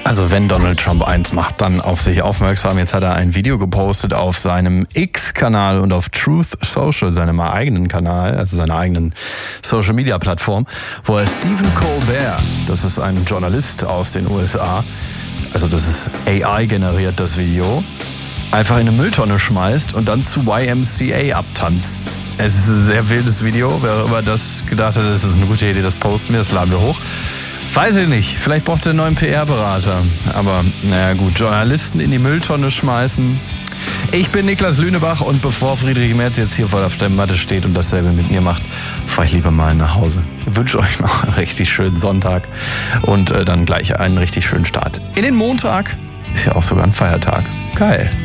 Also wenn Donald Trump eins macht, dann auf sich aufmerksam. Jetzt hat er ein Video gepostet auf seinem X-Kanal und auf Truth Social, seinem eigenen Kanal, also seiner eigenen Social-Media-Plattform, wo er Stephen Colbert, das ist ein Journalist aus den USA, also das ist AI generiert, das Video, einfach in eine Mülltonne schmeißt und dann zu YMCA abtanzt. Es ist ein sehr wildes Video. Wer immer das gedacht hat, das ist eine gute Idee, das posten wir, das laden wir hoch. Weiß ich nicht, vielleicht braucht er einen neuen PR-Berater. Aber naja gut, Journalisten in die Mülltonne schmeißen. Ich bin Niklas Lünebach und bevor Friedrich Merz jetzt hier vor der Stemmmatte steht und dasselbe mit mir macht, fahre ich lieber mal nach Hause. Ich wünsche euch noch einen richtig schönen Sonntag und dann gleich einen richtig schönen Start in den Montag. Ist ja auch sogar ein Feiertag. Geil.